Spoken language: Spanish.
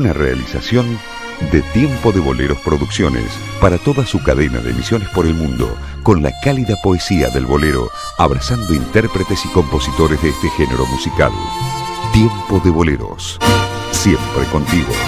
una realización de Tiempo de Boleros Producciones para toda su cadena de emisiones por el mundo, con la cálida poesía del bolero, abrazando intérpretes y compositores de este género musical. Tiempo de Boleros, siempre contigo.